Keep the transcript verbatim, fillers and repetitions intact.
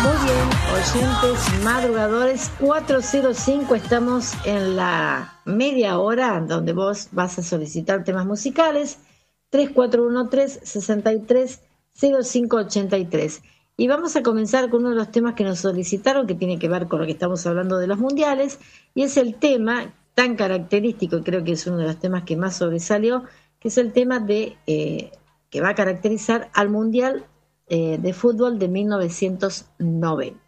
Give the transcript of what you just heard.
Muy bien, oyentes madrugadores, cuatro cero cinco, estamos en la media hora donde vos vas a solicitar temas musicales, tres cuatro uno tres, seis tres, cero cinco ocho tres. Y vamos a comenzar con uno de los temas que nos solicitaron, que tiene que ver con lo que estamos hablando de los mundiales, y es el tema tan característico, y creo que es uno de los temas que más sobresalió, que es el tema de eh, que va a caracterizar al Mundial eh, de Fútbol de mil novecientos noventa.